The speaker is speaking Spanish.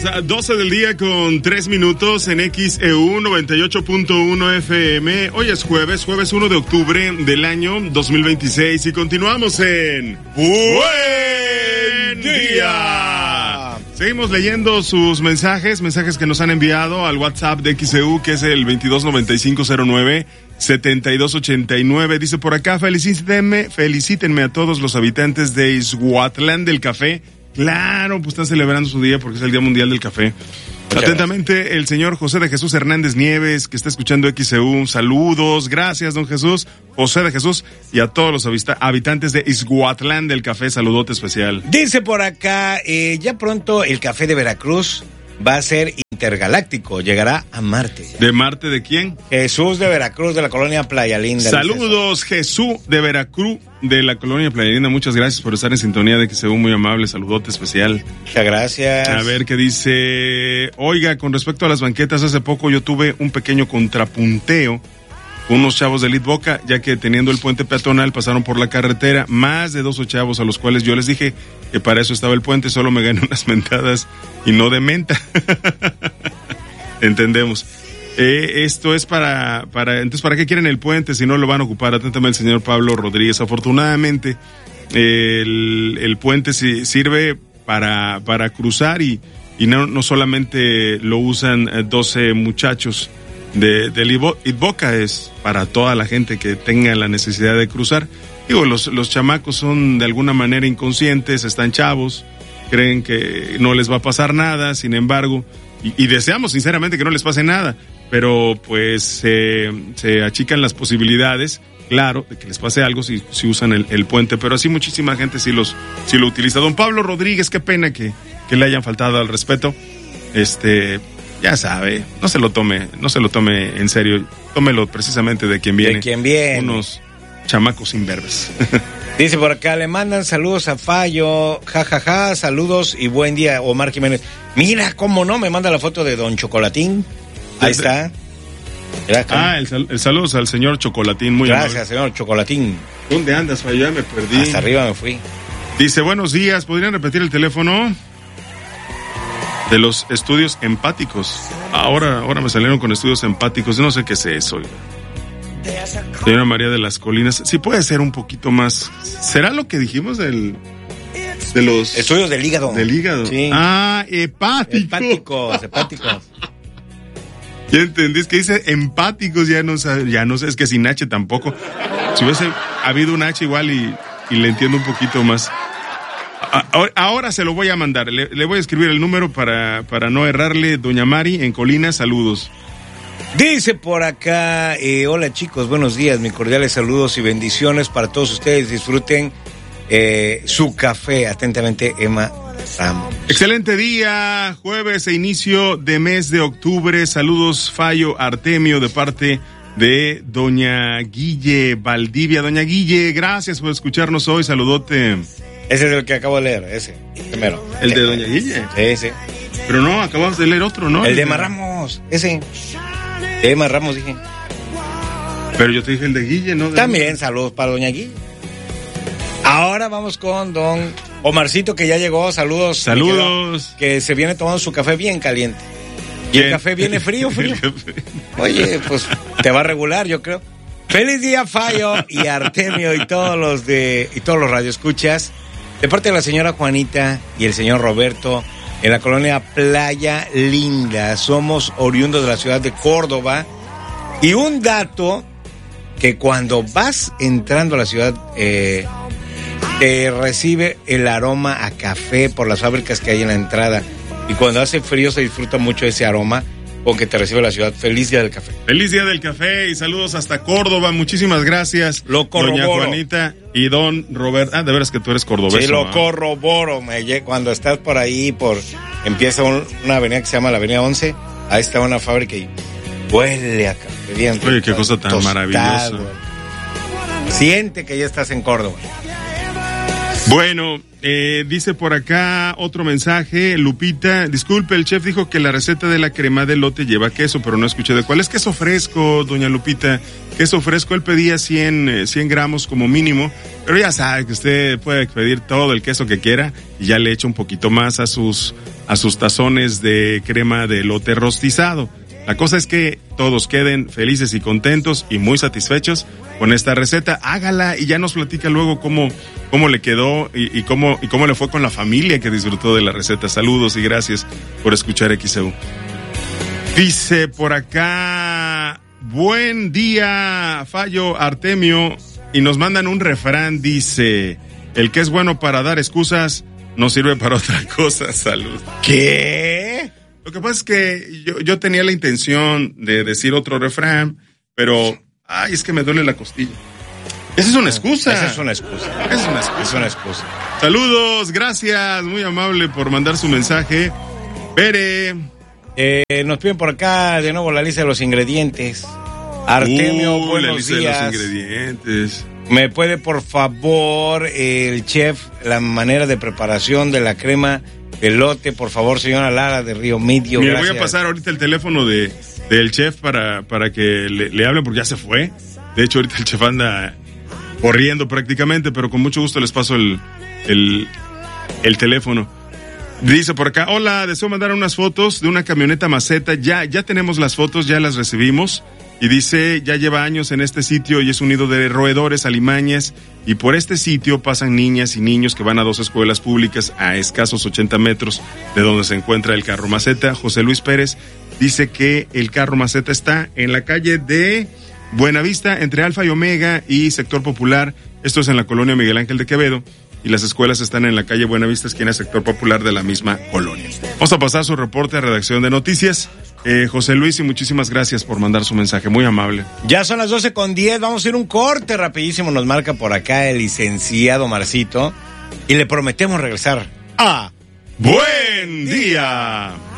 las 12 del día con 3 minutos en XEU 98.1 FM. Hoy es jueves 1 de octubre del año 2026 y continuamos en Buen Día. Seguimos leyendo sus mensajes que nos han enviado al WhatsApp de XEU, que es el 229509-7289. Dice por acá, felicítenme a todos los habitantes de Izhuatlán del Café. Claro, pues están celebrando su día porque es el Día Mundial del Café. Atentamente, el señor José de Jesús Hernández Nieves, que está escuchando XEU. Saludos, gracias, don Jesús, José de Jesús, y a todos los habitantes de Izhuatlán del Café, saludote especial. Dice por acá, ya pronto el café de Veracruz va a ser intergaláctico, llegará a Marte. ¿De Marte de quién? Jesús de Veracruz, de la colonia Playa Linda. Saludos, Jesús de Veracruz, de la colonia Playa Linda. Muchas gracias por estar en sintonía de XEU, muy amable, saludote especial. Muchas gracias. A ver qué dice. Oiga, con respecto a las banquetas, hace poco yo tuve un pequeño contrapunteo con unos chavos de Litboca, ya que teniendo el puente peatonal pasaron por la carretera más de 2 chavos a los cuales yo les dije que para eso estaba el puente, solo me gané unas mentadas y no de menta. Entendemos. Esto es entonces, ¿para qué quieren el puente si no lo van a ocupar? Atentamente el señor Pablo Rodríguez. Afortunadamente, el puente sirve para cruzar y no solamente lo usan 12 muchachos de Litboca, es para toda la gente que tenga la necesidad de cruzar. Digo, los chamacos son de alguna manera inconscientes, están chavos, creen que no les va a pasar nada, sin embargo, y deseamos sinceramente que no les pase nada, pero pues se achican las posibilidades, claro, de que les pase algo si usan el puente, pero así muchísima gente sí lo utiliza. Don Pablo Rodríguez, qué pena que le hayan faltado al respeto, ya sabe, no se lo tome en serio, tómelo precisamente de quien viene. De quien viene. Unos chamacos imberbes. Dice por acá, le mandan saludos a Fallo, jajaja, saludos y buen día, Omar Jiménez. Mira, cómo no, me manda la foto de don Chocolatín. Ahí está. El saludos al señor Chocolatín, muy gracias, amable. Señor Chocolatín. ¿Dónde andas, Fallo? Ya me perdí. Hasta arriba me fui. Dice, buenos días, ¿podrían repetir el teléfono? De los estudios empáticos. Ahora me salieron con estudios empáticos. No sé qué es eso. Señora María de las Colinas. Sí puede ser un poquito más. ¿Será lo que dijimos de los estudios del hígado? Del hígado. Sí. Hepáticos. Ya entendí, es que dice empáticos, ya no sé, es que sin H tampoco. Si hubiese habido un H igual y le entiendo un poquito más. Ahora se lo voy a mandar, le voy a escribir el número para no errarle. Doña Mari en Colinas, saludos. Dice por acá, hola chicos, buenos días, mis cordiales saludos y bendiciones para todos ustedes, disfruten su café, atentamente Emma Ramos. Excelente día, jueves e inicio de mes de octubre, saludos Fallo Artemio de parte de doña Guille Valdivia. Doña Guille, gracias por escucharnos hoy, saludote. Ese es el que acabo de leer, ese, primero. ¿El de doña Guille? Sí. Pero no, acabamos de leer otro, ¿no? El de Emma Ramos, ese. De Emma Ramos dije. Pero yo te dije el de Guille, ¿no? También, saludos para doña Guille. Ahora vamos con don Omarcito, que ya llegó, saludos. Saludos. Que se viene tomando su café bien caliente. Y el café viene frío. Oye, pues te va a regular, yo creo. Feliz día, Fallo y Artemio y todos los radioescuchas. De parte de la señora Juanita y el señor Roberto, en la colonia Playa Linda. Somos oriundos de la ciudad de Córdoba. Y un dato, que cuando vas entrando a la ciudad, te recibe el aroma a café por las fábricas que hay en la entrada. Y cuando hace frío se disfruta mucho ese aroma con que te recibe la ciudad. Feliz día del café. Feliz día del café y saludos hasta Córdoba. Muchísimas gracias. Lo corroboro. Doña Juanita y don Roberto. De veras que tú eres cordobés. Sí, lo corroboro. Cuando estás por ahí, empieza una avenida que se llama la Avenida 11. Ahí está una fábrica y huele a café. Bien, oye, qué cosa tan maravillosa. Siente que ya estás en Córdoba. Bueno, dice por acá otro mensaje, Lupita, disculpe, el chef dijo que la receta de la crema de elote lleva queso, pero no escuché de cuál. Es queso fresco, doña Lupita, queso fresco. Él pedía 100 gramos como mínimo, pero ya sabe que usted puede pedir todo el queso que quiera y ya le echa un poquito más a sus tazones de crema de elote rostizado. La cosa es que todos queden felices y contentos y muy satisfechos con esta receta. Hágala y ya nos platica luego cómo le quedó y cómo le fue con la familia que disfrutó de la receta. Saludos y gracias por escuchar XEU. Dice por acá, buen día, Fallo, Artemio, y nos mandan un refrán, dice, el que es bueno para dar excusas no sirve para otra cosa. Salud. ¿Qué? Lo que pasa es que yo tenía la intención de decir otro refrán, pero, es que me duele la costilla. Esa es una excusa. Esa es una excusa. Es una excusa. Saludos, gracias, muy amable por mandar su mensaje. Pere. Nos piden por acá de nuevo la lista de los ingredientes. Artemio, buenos la lista días. De los ingredientes. ¿Me puede, por favor, el chef, la manera de preparación de la crema de elote, por favor, señora Lara de Río Medio? Mira, voy a pasar ahorita el teléfono del chef para que le hable porque ya se fue. De hecho, ahorita el chef anda corriendo prácticamente, pero con mucho gusto les paso el teléfono. Dice por acá, hola, deseo mandar unas fotos de una camioneta maceta. Ya tenemos las fotos, ya las recibimos. Y dice, ya lleva años en este sitio y es un nido de roedores, alimañas, y por este sitio pasan niñas y niños que van a 2 escuelas públicas a escasos 80 metros de donde se encuentra el carro maceta. José Luis Pérez dice que el carro maceta está en la calle de Buenavista, entre Alfa y Omega y Sector Popular. Esto es en la colonia Miguel Ángel de Quevedo. Y las escuelas están en la calle Buenavista, esquina Sector Popular de la misma colonia. Vamos a pasar su reporte a Redacción de Noticias. José Luis, y muchísimas gracias por mandar su mensaje, muy amable. Ya son las 12:10, vamos a ir un corte rapidísimo, nos marca por acá el licenciado Marcito, y le prometemos regresar a ¡Buen día!